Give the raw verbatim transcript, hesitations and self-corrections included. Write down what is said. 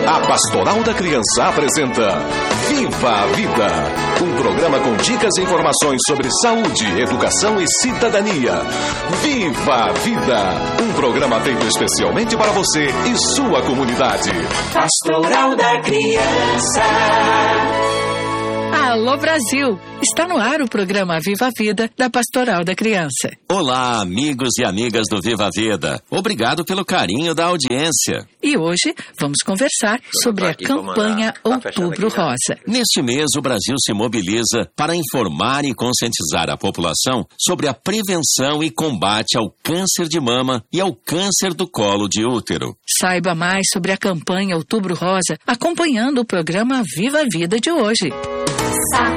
A Pastoral da Criança apresenta Viva a Vida, um programa com dicas e informações sobre saúde, educação e cidadania. Viva a Vida, um programa feito especialmente para você e sua comunidade. Pastoral da Criança. Alô Brasil! Está no ar o programa Viva a Vida da Pastoral da Criança. Olá, amigos e amigas do Viva a Vida. Obrigado pelo carinho da audiência. E hoje vamos conversar sobre a campanha Outubro Rosa. Neste mês, o Brasil se mobiliza para informar e conscientizar a população sobre a prevenção e combate ao câncer de mama e ao câncer do colo de útero. Saiba mais sobre a campanha Outubro Rosa acompanhando o programa Viva a Vida de hoje. Saco